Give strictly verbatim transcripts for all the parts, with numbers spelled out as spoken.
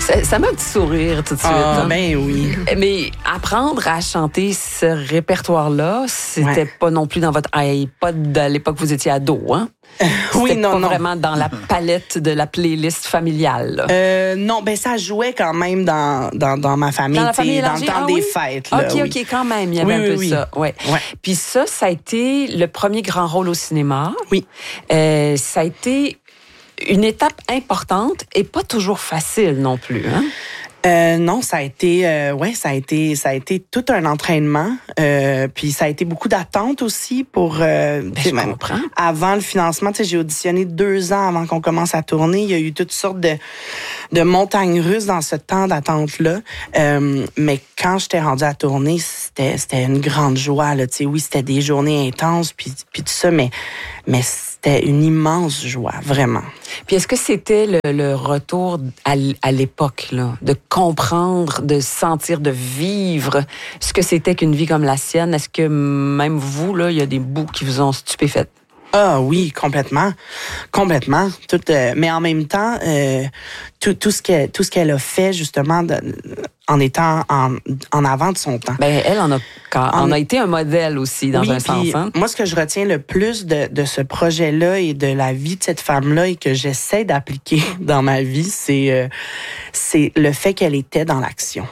Ça, ça m'a un petit sourire tout de suite. Ah, hein. ben oui. Mais apprendre à chanter ce répertoire-là, c'était Ouais. pas non plus dans votre iPod à l'époque où vous étiez ado, hein? Oui, C'était non, pas non. vraiment dans la palette de la playlist familiale. là. Euh, non, ben ça jouait quand même dans, dans, dans ma famille, Dans la tu sais, famille dans élargie? le temps Ah des oui? fêtes. Là, OK, oui. OK, quand même, il y avait Oui, un oui, peu oui. ça. Ouais. Ouais. Puis ça, ça a été le premier grand rôle au cinéma. Oui. Euh, ça a été une étape importante et pas toujours facile non plus. Hein? Euh, non, ça a été, euh, ouais, ça a été, ça a été tout un entraînement. Euh, puis ça a été beaucoup d'attentes aussi pour. Euh, Ben, tu sais, je même comprends. avant le financement, tu sais, j'ai auditionné deux ans avant qu'on commence à tourner. Il y a eu toutes sortes de, de montagnes russes dans ce temps d'attente-là. Euh, mais quand j'étais rendue à tourner, c'était, c'était une grande joie. Là, tu sais, oui, c'était des journées intenses, puis, puis tout ça, mais, mais c'était une immense joie, vraiment. Puis est-ce que c'était le, le retour à, l- à l'époque, là, de comprendre, de sentir, de vivre ce que c'était qu'une vie comme la sienne? Est-ce que même vous, là, il y a des bouts qui vous ont stupéfait? Ah oui, complètement, complètement. Tout, euh, mais en même temps, euh, tout, tout ce qu'elle, tout ce qu'elle a fait justement de, en étant en, en avant de son temps. Ben elle en a, quand- En- en a été un modèle aussi dans Oui, un sens. puis Hein? moi, ce que je retiens le plus de, de ce projet-là et de la vie de cette femme-là et que j'essaie d'appliquer dans ma vie, c'est, euh, c'est le fait qu'elle était dans l'action.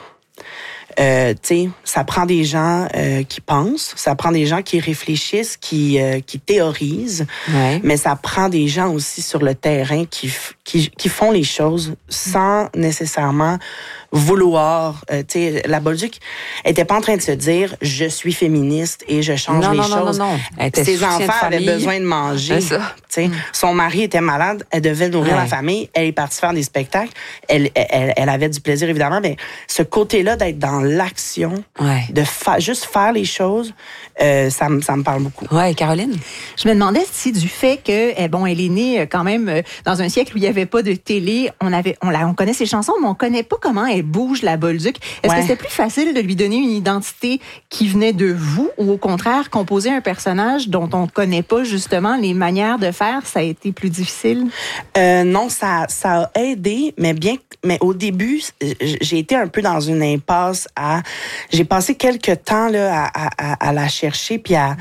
Euh, tu sais, ça prend des gens euh, qui pensent, ça prend des gens qui réfléchissent, qui, euh, qui théorisent, Ouais. mais ça prend des gens aussi sur le terrain qui, f- qui, qui font les choses sans nécessairement vouloir. Euh, tu sais, la Bolduc était pas en train de se dire « je suis féministe et je change Non, les non, non, choses ». non, non. Elle était Ses soutien de enfants avaient famille. besoin de manger. C'est ça. Tu sais, son mari était malade, elle devait nourrir Ouais. la famille, elle est partie faire des spectacles, elle, elle, elle avait du plaisir évidemment, mais ce côté-là d'être dans l'action, Ouais. de fa- juste faire les choses, euh, ça, me- ça me parle beaucoup. Ouais, Caroline? Je me demandais si du fait que, eh, bon, elle est née euh, quand même euh, dans un siècle où il n'y avait pas de télé, on avait, on, la, on connaît ses chansons, mais on connaît pas comment elle bouge, la Bolduc. Est-ce Ouais. que c'était plus facile de lui donner une identité qui venait de vous ou au contraire, composer un personnage dont on connaît pas justement les manières de faire, ça a été plus difficile? Euh, non, ça, ça a aidé, mais bien, mais au début, j'ai été un peu dans une impasse à, j'ai passé quelques temps là à, à, à la chercher puis à,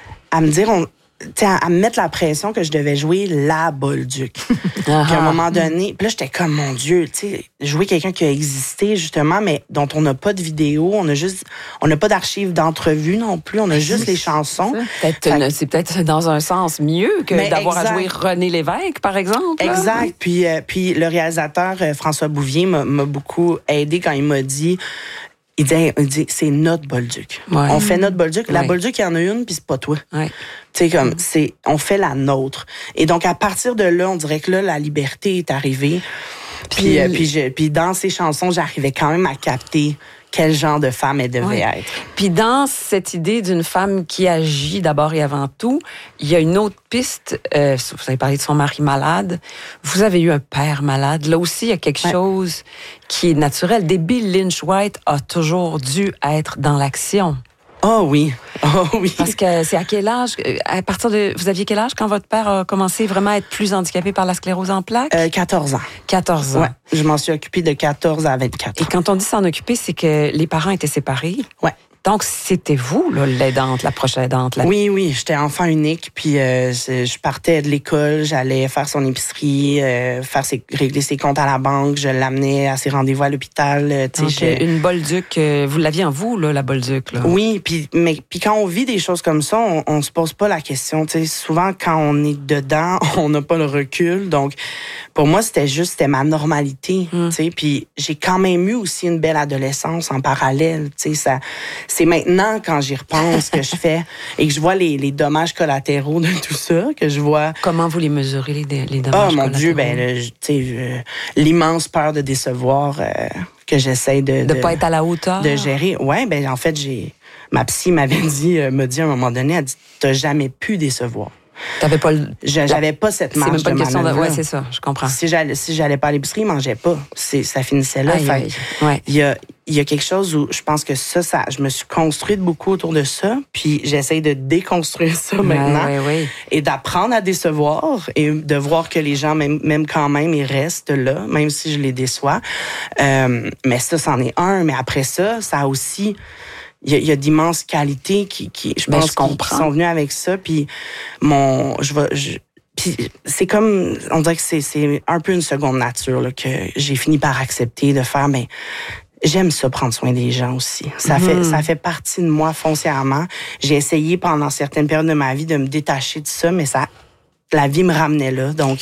à me dire, on, tu sais, à, à me mettre la pression que je devais jouer la Bolduc. Puis à un moment donné, puis là j'étais comme mon Dieu, tu sais, jouer quelqu'un qui a existé justement, mais dont on n'a pas de vidéo, on a juste, on n'a pas d'archives d'entrevue non plus, on a juste les chansons. Peut-être Fait- une- c'est peut-être dans un sens mieux que Mais d'avoir exact. à jouer René Lévesque, par exemple. là. Exact. Puis, euh, puis le réalisateur euh, François Bouvier m'a, m'a beaucoup aidé quand il m'a dit, il dit, il dit c'est notre Bolduc. Ouais. On fait notre Bolduc. La Ouais. Bolduc, il y en a une, puis c'est pas toi. Ouais. Tu sais, comme, c'est, on fait la nôtre. Et donc, à partir de là, on dirait que là, la liberté est arrivée. Puis, Puis- euh, puis, je- puis dans ces chansons, j'arrivais quand même à capter quel genre de femme elle devait Ouais. être. Puis dans cette idée d'une femme qui agit d'abord et avant tout, il y a une autre piste. Euh, vous avez parlé de son mari malade. Vous avez eu un père malade. Là aussi, il y a quelque Ouais. chose qui est naturel. Debbie Lynch White a toujours dû être dans l'action. Oh oui. Oh oui. Parce que c'est à quel âge, à partir de, vous aviez quel âge quand votre père a commencé vraiment à être plus handicapé par la sclérose en plaques? Euh, quatorze ans. quatorze ans. Ouais. Je m'en suis occupée de quatorze à vingt-quatre. Et quand on dit s'en occuper, c'est que les parents étaient séparés. Ouais. Donc, c'était vous, là, l'aidante, la prochaine aidante. La... Oui, oui, j'étais enfant unique, puis euh, je je partais de l'école, j'allais faire son épicerie, euh, faire ses, régler ses comptes à la banque, je l'amenais à ses rendez-vous à l'hôpital. euh, tu Donc, sais, je- une Bolduc, euh, vous l'aviez en vous, là, la Bolduc. Là. Oui, puis mais puis quand on vit des choses comme ça, on, on se pose pas la question. Tu sais, souvent quand on est dedans, on n'a pas le recul. Donc, pour moi, c'était juste, c'était ma normalité. Mm. Tu sais, puis j'ai quand même eu aussi une belle adolescence en parallèle. Tu sais, ça, c'est maintenant quand j'y repense que je fais et que je vois les, les dommages collatéraux de tout ça, que je vois. Comment vous les mesurez, les, dé- les Oh dommages mon Dieu, collatéraux? ben, le- tu sais, je- l'immense peur de décevoir euh, que j'essaie de De ne pas être à la hauteur? de gérer. Ouais, ben en fait, j'ai ma psy m'avait dit, euh, m'a dit à un moment donné, elle dit, t'as jamais pu décevoir. T'avais pas le... J'avais pas cette marge C'est même pas une question de... manœuvre. Ouais, c'est ça, je comprends. Si j'allais, si j'allais pas à l'épicerie, je mangeais pas. C'est, ça finissait là. Aïe, Fait, aïe. Ouais. il y a, il y a quelque chose où je pense que ça, ça, je me suis construite beaucoup autour de ça, puis j'essaye de déconstruire ça maintenant Ouais, ouais, ouais. et d'apprendre à décevoir et de voir que les gens, même, même quand même, ils restent là, même si je les déçois. Euh, mais ça, c'en est un. Mais après ça, ça a aussi... Il y a, il y a d'immenses qualités qui, qui je Ben, pense, je comprends. qui sont venues avec ça. Puis mon, je vais, je, puis c'est comme, on dirait que c'est, c'est un peu une seconde nature là, que j'ai fini par accepter de faire. Mais j'aime ça prendre soin des gens aussi. Ça Mm-hmm. fait, ça fait partie de moi foncièrement. J'ai essayé pendant certaines périodes de ma vie de me détacher de ça, mais ça, la vie me ramenait là. Donc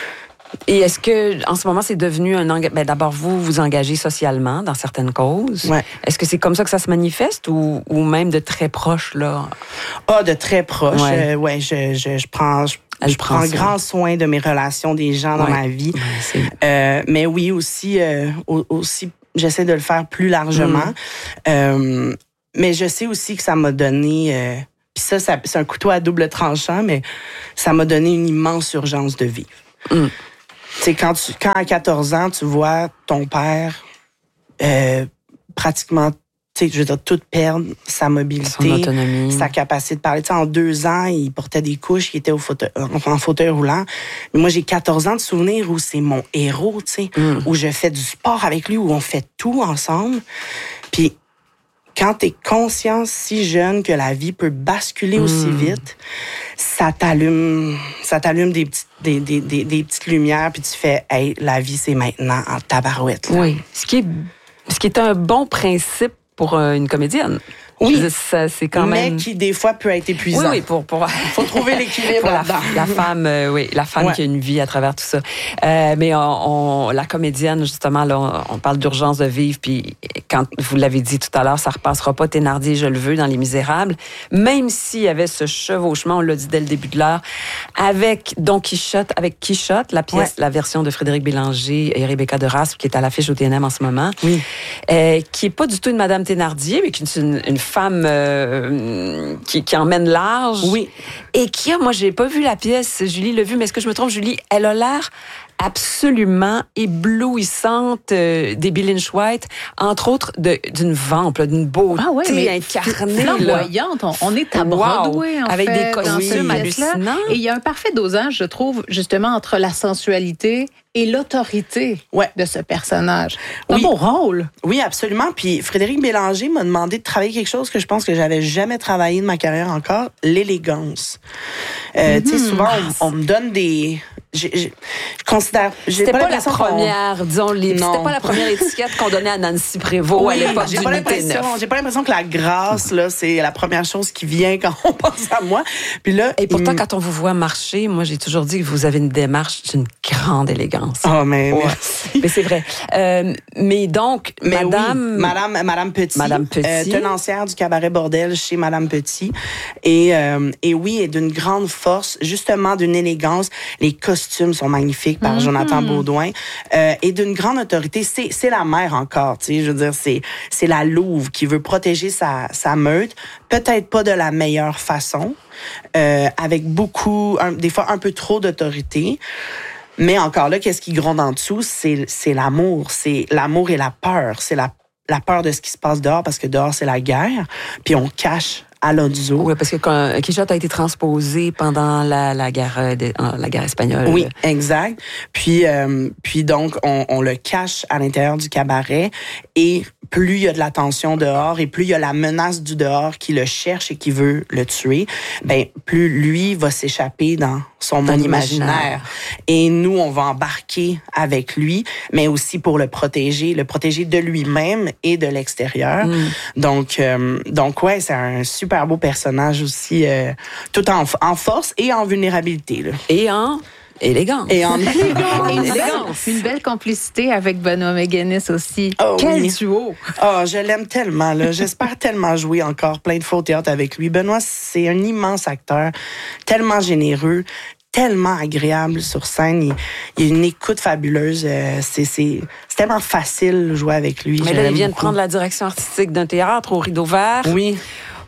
Et est-ce que, en ce moment, c'est devenu un engagement? Ben, d'abord, vous vous engagez socialement dans certaines causes. Ouais. Est-ce que c'est comme ça que ça se manifeste ou, ou même de très proche, là? Ah, de très proche. Ouais. Euh, ouais, je, je, je prends, je, Elle je prend prends ça. grand soin de mes relations des gens dans Ouais. ma vie. Ouais, c'est- Euh, mais oui, aussi, euh, au- aussi, j'essaie de le faire plus largement. Mm. Euh, mais je sais aussi que ça m'a donné, euh, puis ça, ça, c'est un couteau à double tranchant, mais ça m'a donné une immense urgence de vivre. Mm. Tu sais, quand, tu, quand à quatorze ans, tu vois ton père euh, pratiquement, tu sais, je veux dire, tout perdre, sa mobilité, Son autonomie. sa capacité de parler. Tu sais, en deux ans, il portait des couches, il était au fauteuil, en fauteuil roulant. Mais moi, j'ai quatorze ans de souvenirs où c'est mon héros, tu sais, Mm. où je fais du sport avec lui, où on fait tout ensemble. Puis quand t'es conscient si jeune que la vie peut basculer aussi Mm. vite, ça t'allume, ça t'allume des petites, des, des, des, des petites lumières, puis tu fais, hey, la vie c'est maintenant en tabarouette. Là. Oui. Ce qui est, ce qui est un bon principe pour euh, une comédienne. Oui. Je veux dire, ça, c'est quand Mais même. qui des fois peut être épuisant. Oui, oui, pour, pour... Faut trouver l'équilibre pour la, là-dedans. la femme, euh, oui, la femme Ouais. qui a une vie à travers tout ça. Euh, mais on, on- la comédienne, justement, là, on, on parle d'urgence de vivre, puis quand vous l'avez dit tout à l'heure, ça repassera pas Thénardier, je le veux, dans Les Misérables, même s'il y avait ce chevauchement, on l'a dit dès le début de l'heure, avec Don Quichotte, avec Quichotte, la pièce, Ouais. la version de Frédéric Bélanger et Rebecca de Raspe, qui est à l'affiche au T N M en ce moment, Oui. euh, qui est pas du tout une Madame Thénardier, mais qui est une, une femme euh, qui, qui emmène large. Oui. Et qui a, moi, j'ai pas vu la pièce, Julie l'a vu, mais est-ce que je me trompe, Julie? Elle a l'air absolument éblouissante, euh, Debbie Lynch White, entre autres de- d'une vampe, là, d'une beauté Ah ouais, mais incarnée. là. flamboyante. On, on est à Wow. Broadway, en Avec fait, des dans costumes cette pièce-là. hallucinants. Et il y a un parfait dosage, je trouve, justement, entre la sensualité et l'autorité Ouais. de ce personnage. Un Oui. beau rôle. Oui, absolument. Puis Frédéric Bélanger m'a demandé de travailler quelque chose que je pense que j'avais jamais travaillé de ma carrière encore, l'élégance. Euh, Tu sais, souvent, on, on me donne des... j'ai- j'ai- Je considère... j'ai C'était pas, la l'impression qu'on- première, disons, les- Non. c'était pas la première étiquette qu'on donnait à Nancy Prévost Oui, à l'époque j'ai du pas Unité l'impression, neuf. j'ai pas l'impression que la grâce là, c'est la première chose qui vient quand on pense à moi. Puis là, Et pourtant, il m- quand on vous voit marcher, moi, j'ai toujours dit que vous avez une démarche d'une grande élégance. oh mais Ouais. merci. Mais c'est vrai. Euh, mais donc, Mais Madame... oui, Madame, Madame Petit, Madame Petit. euh, tenancière du cabaret Bordel chez Madame Petit. Et, euh, et oui, et d'une grande force, justement d'une élégance. Les costumes sont magnifiques par Jonathan Baudouin. Euh, et d'une grande autorité. C'est, c'est la mère encore, tu sais. Je veux dire, c'est, c'est la louve qui veut protéger sa, sa meute. Peut-être pas de la meilleure façon, euh, avec beaucoup, un, des fois un peu trop d'autorité. Mais encore là, qu'est-ce qui gronde en dessous? C'est, c'est l'amour. C'est l'amour et la peur. C'est la, la peur de ce qui se passe dehors, parce que dehors, c'est la guerre. Puis on cache à l'audio. Oui, parce que quand Quichotte a été transposé pendant la, la, guerre, euh, de- euh, la guerre espagnole. Oui, exact. Puis, euh, puis donc, on, on le cache à l'intérieur du cabaret. Et plus il y a de la tension dehors et plus il y a la menace du dehors qui le cherche et qui veut le tuer, ben plus lui va s'échapper dans son Dans monde l'imaginaire. imaginaire. Et nous, on va embarquer avec lui, mais aussi pour le protéger, le protéger de lui-même et de l'extérieur. Mm. Donc, euh, donc ouais, c'est un super beau personnage aussi, euh, tout en, en force et en vulnérabilité. Là. Et en élégance. Et en Et élégance. une, belle, élégance. une belle complicité avec Benoît Méganis aussi. Oh, Quel oui. duo! Oh, je l'aime tellement, là. J'espère tellement jouer encore plein de fois au théâtre avec lui. Benoît, c'est un immense acteur, tellement généreux, tellement agréable sur scène. Il, il a une écoute fabuleuse. Euh, c'est, c'est, c'est tellement facile de jouer avec lui. Mais Je là, il l'aime vient de beaucoup. prendre la direction artistique d'un théâtre au Rideau Vert. Oui.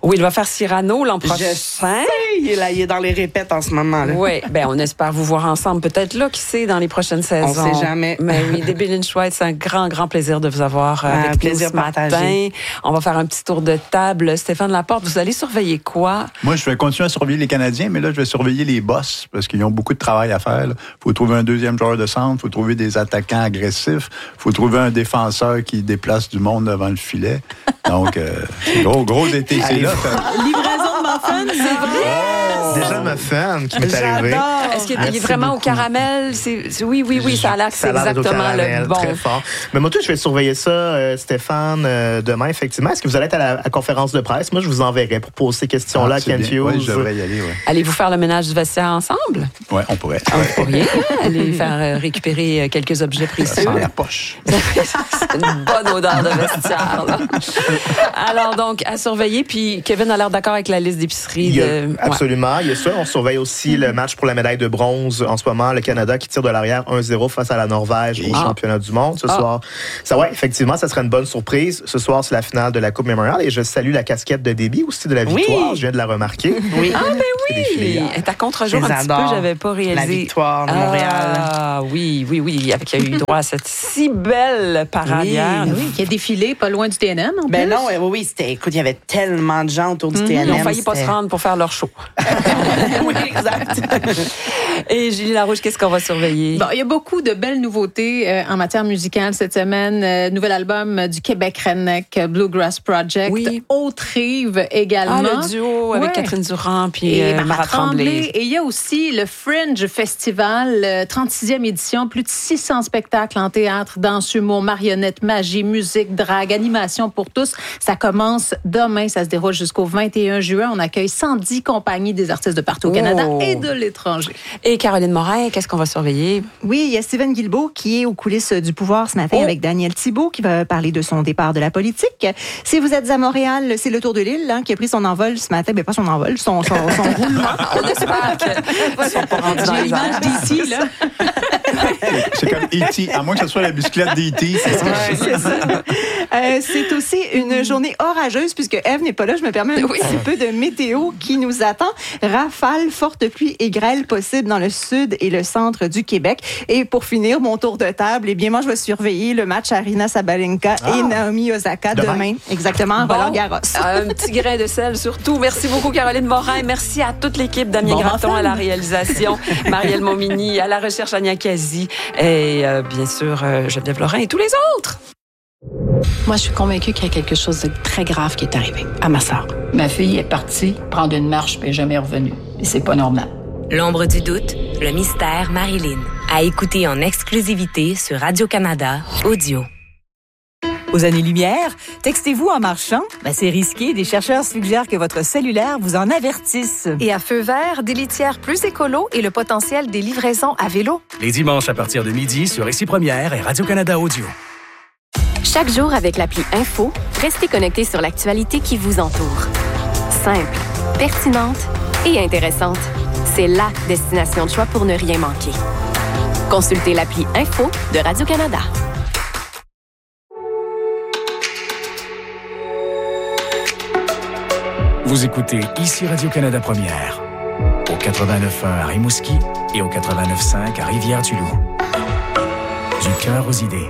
Oui, il va faire Cyrano l'an prochain. Je sais, il est là, il est dans les répètes en ce moment. Là. Oui, ben on espère vous voir ensemble, peut-être là, qui sait, dans les prochaines saisons. On sait jamais. Mais oui, Debbie Lynch-White, c'est un grand, grand plaisir de vous avoir Un avec plaisir nous ce partagé. matin. On va faire un petit tour de table. Stéphane Laporte, vous allez surveiller quoi? Moi, je vais continuer à surveiller les Canadiens, mais là, je vais surveiller les boss parce qu'ils ont beaucoup de travail à faire. Il faut trouver un deuxième joueur de centre, il faut trouver des attaquants agressifs, il faut trouver un défenseur qui déplace du monde devant le filet. Donc, euh, gros, gros été, c'est là. Livraison de muffins, c'est vrai? Oh, déjà ma fan qui m'est arrivée. J'adore. Est-ce qu'il est Merci vraiment beaucoup. au caramel? C'est, c'est- oui, oui, oui, ça a l'air que c'est Ça a l'air d'être au exactement caramel, le bon. Très fort. Mais moi, tout, je vais surveiller ça, euh, Stéphane, euh, demain, effectivement. Est-ce que vous allez être à la à conférence de presse? Moi, je vous enverrai pour poser ces questions-là à Kent Hughes. Oui, je devrais y aller, oui. Allez-vous faire le ménage du vestiaire ensemble? Oui, on pourrait. Ah, vous pourriez aller faire euh, récupérer euh, quelques objets Ça précieux. sent la poche. C'est une bonne odeur de vestiaire. Là. Alors donc, à surveiller. Puis Kevin a l'air d'accord avec la liste d'épicerie. Il y a- de... ouais. Absolument. Il y a ça. On surveille aussi le match pour la médaille de bronze en ce moment. Le Canada qui tire de l'arrière un zéro face à la Norvège au Ah. championnat du monde ce Ah. soir. Ça, ouais, effectivement, ça serait une bonne surprise. Ce soir, c'est la finale de la Coupe Memorial et je salue la casquette de Debbie aussi de la Oui. victoire. Je viens de la remarquer. Oui. Ah, ben C'est défilé oui! hier. Elle est à contre-jour Je un les petit peu, adore. j'avais pas réalisé. La victoire de Montréal. Ah, oui, oui, oui. Avec, il y a eu droit à cette si belle parade Oui. hier. Oui, qui a défilé pas loin du T N M, en Ben plus. non, oui, oui, c'était. Écoute, il y avait tellement de gens autour du T N M. Ils ont failli pas se c'était- rendre pour faire leur show. Oui, exact. Et Julie Larouche, qu'est-ce qu'on va surveiller? Bon, il y a beaucoup de belles nouveautés euh, en matière musicale cette semaine. Euh, nouvel album euh, du Québec Redneck euh, Bluegrass Project. Oui. Haute-Rive également. Ah, le duo avec Ouais. Catherine Durand puis Et euh, Marat Marat Tremblay. Tremblay. Et il y a aussi le Fringe Festival, euh, trente-sixième édition, plus de six cents spectacles en théâtre, danse, humour, marionnette, magie, musique, drague, animation pour tous. Ça commence demain, ça se déroule jusqu'au vingt et un juin. On accueille cent dix compagnies des artistes de partout au Canada Oh. et de l'étranger. Et Caroline Morin, qu'est-ce qu'on va surveiller? Oui, il y a Steven Guilbeault qui est aux coulisses du pouvoir ce matin Oh. avec Daniel Thibault qui va parler de son départ de la politique. Si vous êtes à Montréal, c'est le Tour de l'île hein, qui a pris son envol ce matin. Mais pas son envol, son, son, son roulement. On espère qu'ils sont pas rendus dans J'ai les l'image airs. d'ici, là. C'est comme E T À moins que ce soit la bicyclette d'E T C'est ce que je sais. C'est ça. Euh, c'est aussi une journée orageuse puisque Ève n'est pas là. Je me permets un Oui. petit peu de météo qui nous attend. Rafales, forte pluie et grêle possible dans le sud et le centre du Québec. Et pour finir mon tour de table, eh bien moi je vais surveiller le match Aryna Sabalenka et Naomi Osaka Demain. demain. Exactement, Bon. Roland Garros. Un petit grain de sel surtout. Merci beaucoup, Caroline Morin. Merci à toute l'équipe. Damien Bon Graton muffin. à la réalisation, Marielle Momini à la recherche, Ania Kazi et euh, bien sûr euh, Geneviève Lorrain et tous les autres. Moi, je suis convaincue qu'il y a quelque chose de très grave qui est arrivé à ma sœur. Ma fille est partie prendre une marche puis est jamais revenue. Et c'est pas normal. L'ombre du doute, le mystère Marilyn. À écouter en exclusivité sur Radio-Canada Audio. Aux années-lumière, textez-vous en marchant? Ben, c'est risqué. Des chercheurs suggèrent que votre cellulaire vous en avertisse. Et à feu vert, des litières plus écolo et le potentiel des livraisons à vélo. Les dimanches à partir de midi sur Ici Première et Radio-Canada Audio. Chaque jour avec l'appli Info, restez connecté sur l'actualité qui vous entoure. Simple, pertinente et intéressante. C'est la destination de choix pour ne rien manquer. Consultez l'appli Info de Radio-Canada. Vous écoutez Ici Radio-Canada Première. Au quatre-vingt-neuf point un à Rimouski et au quatre-vingt-neuf point cinq à Rivière-du-Loup. Du cœur aux idées.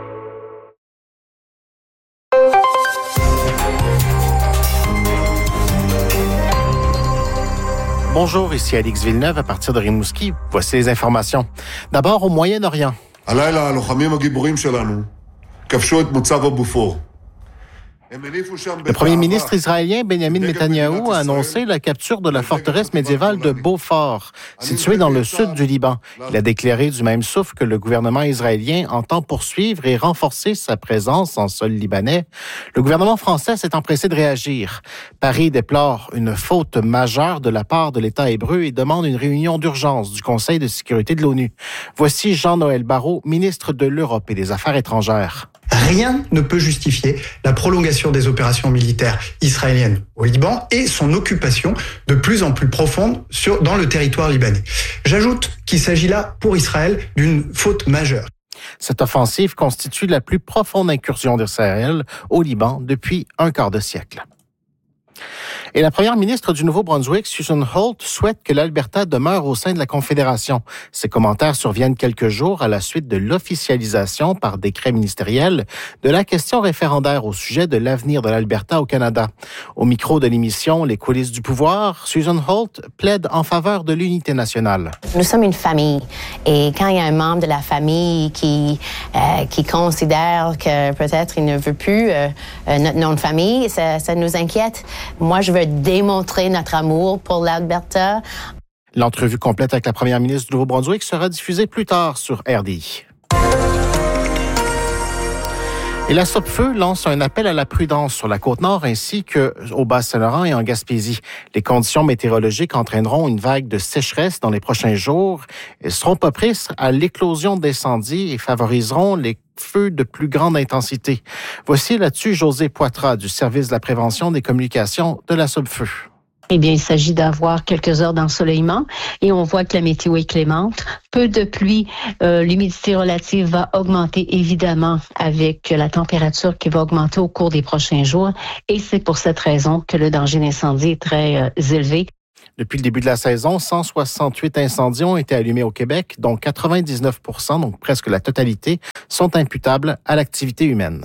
Bonjour, ici Alix Villeneuve à partir de Rimouski. Voici les informations. D'abord au Moyen-Orient. הלילה הלוחמים הגיבורים שלנו כבשו את מוצב הבופור. Le premier ministre israélien Benjamin Netanyahou a annoncé la capture de la forteresse médiévale de Beaufort, située dans le sud du Liban. Il a déclaré du même souffle que le gouvernement israélien entend poursuivre et renforcer sa présence en sol libanais. Le gouvernement français s'est empressé de réagir. Paris déplore une faute majeure de la part de l'État hébreu et demande une réunion d'urgence du Conseil de sécurité de l'ONU. Voici Jean-Noël Barrot, ministre de l'Europe et des Affaires étrangères. Rien ne peut justifier la prolongation des opérations militaires israéliennes au Liban et son occupation de plus en plus profonde sur, dans le territoire libanais. J'ajoute qu'il s'agit là, pour Israël, d'une faute majeure. Cette offensive constitue la plus profonde incursion d'Israël au Liban depuis un quart de siècle. Et la première ministre du Nouveau-Brunswick, Susan Holt, souhaite que l'Alberta demeure au sein de la Confédération. Ces commentaires surviennent quelques jours à la suite de l'officialisation par décret ministériel de la question référendaire au sujet de l'avenir de l'Alberta au Canada. Au micro de l'émission Les coulisses du pouvoir, Susan Holt plaide en faveur de l'unité nationale. Nous sommes une famille et quand il y a un membre de la famille qui, euh, qui considère que peut-être il ne veut plus euh, notre nom de famille, ça, ça nous inquiète. Moi, je veux démontrer notre amour pour l'Alberta. L'entrevue complète avec la première ministre du Nouveau-Brunswick sera diffusée plus tard sur R D I. Et la Sopfeu lance un appel à la prudence sur la Côte-Nord ainsi qu'au Bas-Saint-Laurent et en Gaspésie. Les conditions météorologiques entraîneront une vague de sécheresse dans les prochains jours. Elles seront propices à l'éclosion d'incendies et favoriseront les feux de plus grande intensité. Voici là-dessus José Poitras du service de la prévention des communications de la Sopfeu. Eh bien, il s'agit d'avoir quelques heures d'ensoleillement et on voit que la météo est clémente. Peu de pluie, euh, l'humidité relative va augmenter évidemment avec la température qui va augmenter au cours des prochains jours et c'est pour cette raison que le danger d'incendie est très euh, élevé. Depuis le début de la saison, cent soixante-huit incendies ont été allumés au Québec, dont quatre-vingt-dix-neuf pour cent, donc presque la totalité, sont imputables à l'activité humaine.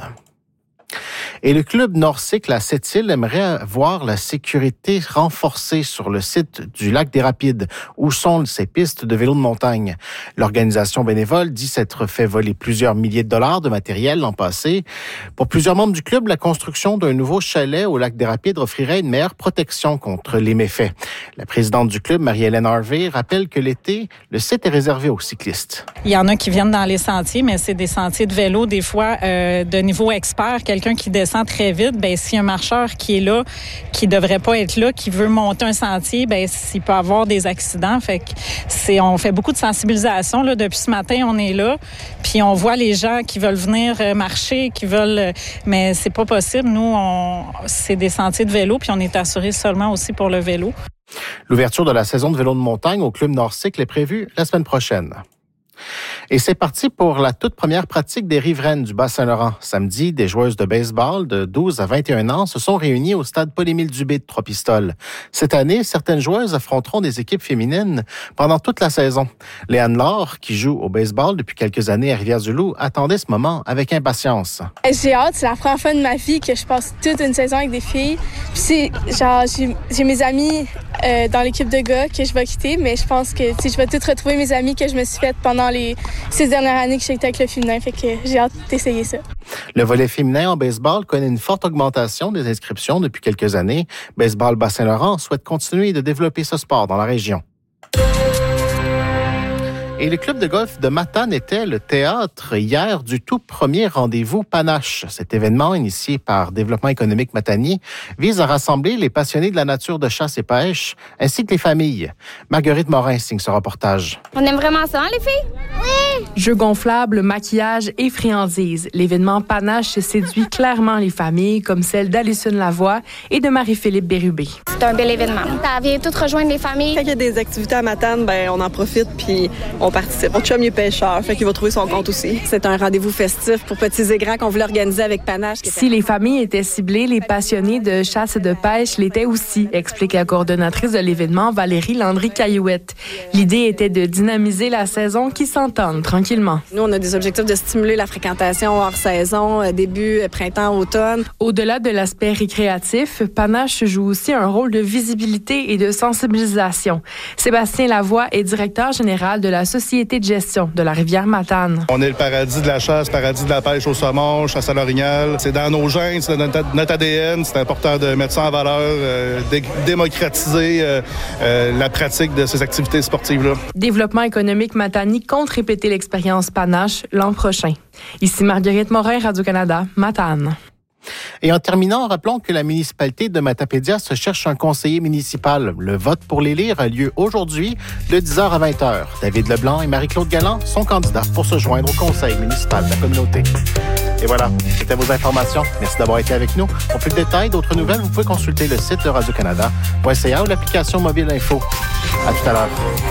Et le club Nord-Cycle à Sept-Îles aimerait voir la sécurité renforcée sur le site du lac des Rapides, où sont ces pistes de vélo de montagne. L'organisation bénévole dit s'être fait voler plusieurs milliers de dollars de matériel l'an passé. Pour plusieurs membres du club, la construction d'un nouveau chalet au lac des Rapides offrirait une meilleure protection contre les méfaits. La présidente du club, Marie-Hélène Harvey, rappelle que l'été, le site est réservé aux cyclistes. Il y en a qui viennent dans les sentiers, mais c'est des sentiers de vélo, des fois euh, de niveau expert, quelqu'un qui descend très vite, ben s'il y a un marcheur qui est là, qui devrait pas être là, qui veut monter un sentier, ben s'il peut avoir des accidents. Fait que c'est, on fait beaucoup de sensibilisation là. Depuis ce matin, on est là, puis on voit les gens qui veulent venir marcher, qui veulent, mais c'est pas possible. Nous, on, c'est des sentiers de vélo, puis on est assuré seulement aussi pour le vélo. L'ouverture de la saison de vélo de montagne au club Nord-Cycle est prévue la semaine prochaine. Et c'est parti pour la toute première pratique des riveraines du Bas-Saint-Laurent. Samedi, des joueuses de baseball de douze à vingt et un ans se sont réunies au stade Paul-Émile Dubé de Trois-Pistoles. Cette année, certaines joueuses affronteront des équipes féminines pendant toute la saison. Léane Laure, qui joue au baseball depuis quelques années à Rivière-du-Loup, attendait ce moment avec impatience. J'ai hâte, c'est la première fois de ma vie que je passe toute une saison avec des filles. Puis c'est genre, j'ai, j'ai mes amis euh, dans l'équipe de gars que je vais quitter, mais je pense que je vais toutes retrouver mes amis que je me suis faites pendant les six dernières années que j'étais avec le féminin, fait que j'ai hâte d'essayer ça. Le volet féminin en baseball connaît une forte augmentation des inscriptions depuis quelques années. Baseball Bas-Saint-Laurent souhaite continuer de développer ce sport dans la région. Et le club de golf de Matane était le théâtre hier du tout premier rendez-vous Panache. Cet événement, initié par Développement économique matanier, vise à rassembler les passionnés de la nature de chasse et pêche, ainsi que les familles. Marguerite Morin signe ce reportage. On aime vraiment ça, hein, les filles? Oui! Jeux gonflables, maquillage et friandises. L'événement Panache séduit clairement les familles, comme celle d'Alison Lavoie et de Marie-Philippe Bérubé. C'est un bel événement. Ça vient tout rejoindre les familles. Quand il y a des activités à Matane, ben on en profite puis on participe. Mon chum, il est pêcheur, fait qu'il va trouver son compte aussi. C'est un rendez-vous festif pour petits et grands qu'on voulait organiser avec Panache. Si les familles étaient ciblées, les passionnés de chasse et de pêche l'étaient aussi, explique la coordonnatrice de l'événement, Valérie Landry-Caillouette. L'idée était de dynamiser la saison qui s'entende tranquillement. Nous, on a des objectifs de stimuler la fréquentation hors saison, début printemps, automne. Au-delà de l'aspect récréatif, Panache joue aussi un rôle de visibilité et de sensibilisation. Sébastien Lavoie est directeur général de la Société de gestion de la rivière Matane. On est le paradis de la chasse, paradis de la pêche au saumon, chasse à l'orignal. C'est dans nos gènes, c'est dans notre, notre A D N. C'est important de mettre ça en valeur, euh, dé- démocratiser euh, euh, la pratique de ces activités sportives-là. Développement économique Matane compte répéter l'expérience Panache l'an prochain. Ici Marguerite Morin, Radio-Canada, Matane. Et en terminant, rappelons que la municipalité de Matapédia se cherche un conseiller municipal. Le vote pour l'élire a lieu aujourd'hui de dix heures à vingt heures. David Leblanc et Marie-Claude Galland sont candidats pour se joindre au conseil municipal de la communauté. Et voilà, c'était vos informations. Merci d'avoir été avec nous. Pour plus de détails, d'autres nouvelles, vous pouvez consulter le site de Radio-Canada point c a ou l'application mobile info. À tout à l'heure.